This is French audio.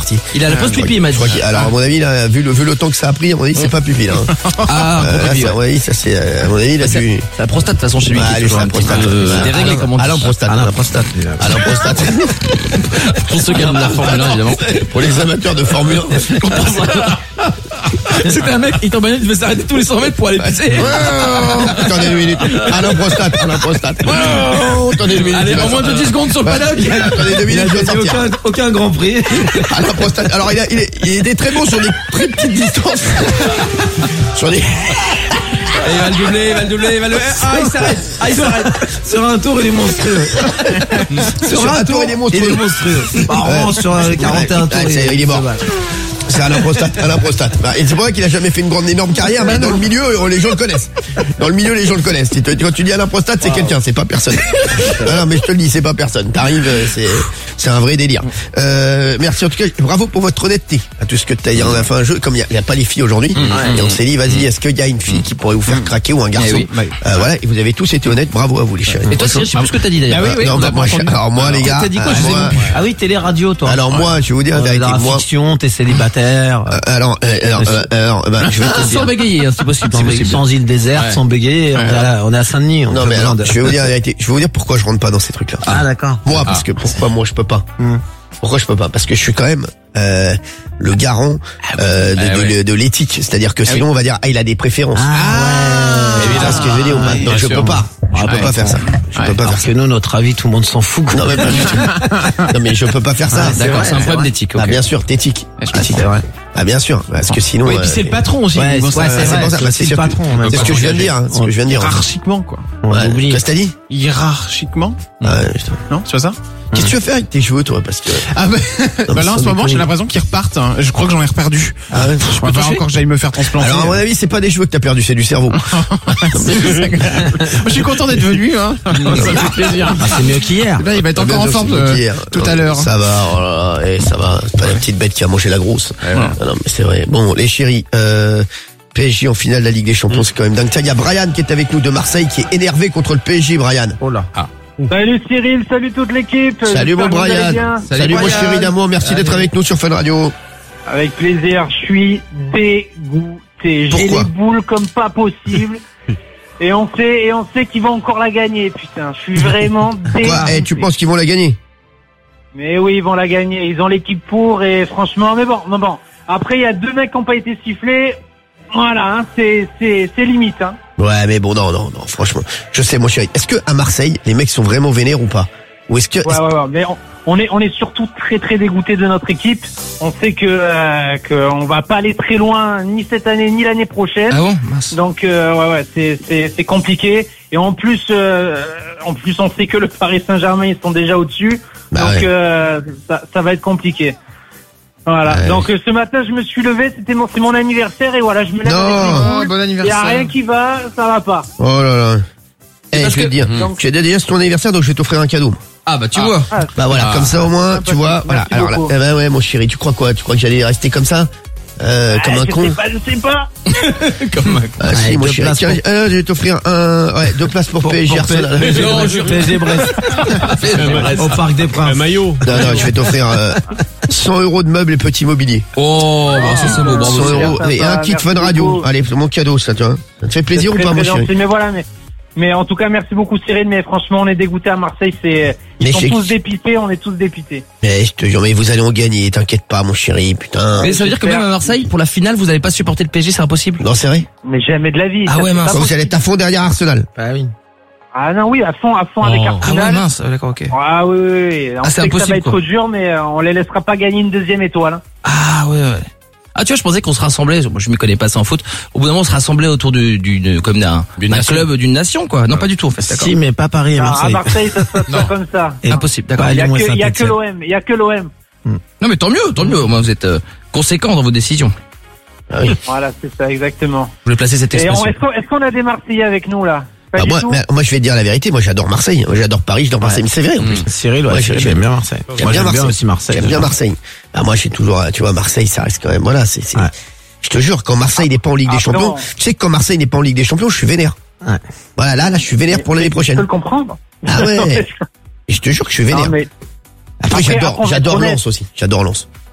parti. Il a la pause pipi, il m'a dit. Alors, à mon avis, là, vu le temps que ça a pris, à mon avis, c'est pas pipi, là. Ah, Là, oui, ça c'est, à mon avis, il a dû... C'est la prostate, de toute façon, chez lui. Allez, c'est la prostate. Déréglé, comme on dit. Alain Prostate. Alain Prostate. Alain Prostate. Pour ceux qui aiment la Formule 1, évidemment. Pour les amateurs de Formule 1. C'était un mec, il t'en il devait s'arrêter tous les 100 mètres pour aller pisser. Attendez une minute. Alain Prostate. Attendez une minute. Allez, en moins de 10 secondes sur le paddock. Attendez 2 minutes, je vais sortir. Aucun Grand Prix. Alain Prostate. Alors, il était très bon sur des très petites distances. Sur des... Il va le doubler, Ah, il s'arrête. Sur un tour, il est monstrueux. Sur un tour, il est monstrueux. Par contre, sur 41 tours, il est mort. C'est Alain Prostate. Et c'est pour ça qu'il a jamais fait une énorme carrière, mais dans le milieu, les gens le connaissent. Quand tu dis Alain Prostate, c'est quelqu'un, c'est pas personne. Non, mais je te le dis, c'est pas personne. T'arrives, c'est un vrai délire. Merci en tout cas, bravo pour votre honnêteté. À tout ce que t'as dit, on a fait un jeu, comme il y a pas les filles aujourd'hui. Et on s'est dit, vas-y, est-ce qu'il y a une fille qui pourrait vous faire craquer ou un garçon? Voilà, et vous avez tous été honnêtes, bravo à vous les chéris. Et toi, Cyril, je sais plus ce que t'as dit d'ailleurs. Alors moi, les gars. T'as dit quoi? Ah oui, télé-radio, toi. Alors moi, je vais vous dire la vérité. Dans la fiction, t'es célibataire. Je vais te Sans dire. bégayer, c'est possible. Sans île déserte, sans bégayer. On est à Saint-Denis. Non mais alors, je vais vous dire la vérité. Je vais vous dire pourquoi je rentre pas dans ces trucs-là. Ah d'accord. Moi, parce que pourquoi moi je peux pas. Pourquoi je peux pas? Parce que je suis quand même le garant de l'éthique. C'est-à-dire que sinon on va dire il a des préférences. Évidemment, ce que je veux dire. Donc je peux pas. Je peux pas faire ça. Je peux pas faire ça. Parce que nous, notre avis, tout le monde s'en fout. Non mais pas du tout. Non mais je peux pas faire ça. D'accord, c'est un problème d'éthique. Ah bien sûr, d'éthique. C'est vrai. Ah bien sûr, parce que sinon. Et puis c'est le patron aussi. Ouais, c'est pour ça. C'est le patron. C'est ce que je viens de dire. C'est ce que je viens de dire. Hiérarchiquement, quoi. Qu'est-ce que t'as dit? Hiérarchiquement. Non, c'est pas ça? Qu'est-ce que tu veux faire avec tes cheveux, toi? Parce que. Ah bah là en ce moment j'ai l'impression qu'ils repartent. Je crois que j'en ai reperdu. Ah ouais, Je peux pas encore que j'aille me faire transplanter. Alors à mon avis c'est pas des cheveux que t'as perdu, c'est du cerveau. Je suis content d'être venu. Ça fait plaisir. C'est mieux qu'hier. Là il va être encore en forme tout à l'heure. Ça va, oh là là, ça va. C'est pas la petite bête qui a mangé la grosse. Non mais c'est vrai. Bon les chéris, PSG en finale de la Ligue des Champions, c'est quand même dingue. Tiens, il y a Brian qui est avec nous de Marseille qui est énervé contre le PSG. Brian. Oh là. Salut Cyril, salut toute l'équipe. Salut mon Brian. Salut mon chéri d'amour, merci d'être avec nous sur Fun Radio. Avec plaisir, je suis dégoûté. J'ai les boules comme pas possible. Et on sait qu'ils vont encore la gagner, putain. Je suis vraiment dégoûté. Quoi? Tu penses qu'ils vont la gagner? Mais oui, ils vont la gagner. Ils ont l'équipe pour et franchement, mais bon. Après, il y a 2 mecs qui n'ont pas été sifflés. Voilà, c'est limite, hein. Ouais, mais bon, non, franchement. Je sais, mon chéri. Est-ce que à Marseille, les mecs sont vraiment vénères ou pas? Ou est-ce que... Ouais. Mais on est surtout très très dégoûté de notre équipe. On sait que on va pas aller très loin, ni cette année, ni l'année prochaine. Ah bon? Mince. Donc, c'est compliqué. Et en plus, on sait que le Paris Saint-Germain, ils sont déjà au-dessus. Bah donc, ça va être compliqué. Voilà. Ouais. Donc ce matin je me suis levé, c'est mon anniversaire et voilà, je me lève avec les bon anniversaire. Il y a rien qui va, ça va pas. Oh là là. Je vais te dire, tu as déjà c'est ton anniversaire donc je vais t'offrir un cadeau. Ah bah tu vois. Bah voilà, comme ça au moins, tu vois. Voilà. Alors là, ouais mon chéri, tu crois quoi? Tu crois que j'allais rester comme ça? Comme un con. Je sais pas. Comme un con. Ah si, mon chéri. Tiens, je vais t'offrir 2 places pour PSG Arsenal. PSG Brest. Au Parc des Princes. Un maillot. Non, je vais t'offrir 100 € de meubles et petits mobiliers. Oh, bah ça c'est beau, bravo. 100 € et un kit Fun Radio. Allez, c'est mon cadeau ça, tu vois. Ça te fait plaisir ou pas, mon chéri? Mais voilà, mais en tout cas, merci beaucoup Cyril, mais franchement, on est dégoûtés à Marseille, ils sont tous dépités, on est tous dépités. Mais je te jure, mais vous allez en gagner, t'inquiète pas, mon chéri, putain. Mais ça veut dire que même à Marseille, pour la finale, vous n'allez pas supporter le PSG, c'est impossible? Non, c'est vrai? Mais jamais de la vie. Ah ouais, mince. Vous allez être à fond derrière Arsenal. Bah oui. Ah non, oui, à fond avec Arsenal. Ah ouais, mince, d'accord, ok. Ah oui. On c'est sait que ça va impossible, être trop dur, mais on les laissera pas gagner une 2e étoile. Ah ouais. Ah tu vois, je pensais qu'on se rassemblait, moi je m'y connais pas assez en foot, au bout d'un moment on se rassemblait autour comme d'un club d'une nation quoi. Non pas du tout en fait, d'accord. Si mais pas Paris et Marseille. À Marseille ça se passe pas comme ça. Impossible, d'accord. Il y a que l'OM. Non mais tant mieux, au moins vous êtes conséquent dans vos décisions. Ah oui. Voilà, c'est ça exactement. Je voulais placer cette expression. Est-ce qu'on a des Marseillais avec nous là? Moi je vais te dire la vérité, moi j'adore Marseille, moi j'adore Paris, j'adore Marseille, mais c'est vrai en plus. Cyril, j'aime bien Marseille. J'aime bien aussi Marseille. J'aime bien Marseille. Bah moi j'ai toujours, tu vois, Marseille ça reste quand même, voilà, je te jure, quand Marseille n'est pas en Ligue des Champions, tu sais que quand Marseille n'est pas en Ligue des Champions, je suis vénère. Ouais. Voilà, là je suis vénère pour l'année prochaine. Je peux le comprendre. Ah ouais. Et je te jure que je suis vénère. Après j'adore Lens aussi, j'adore Lens.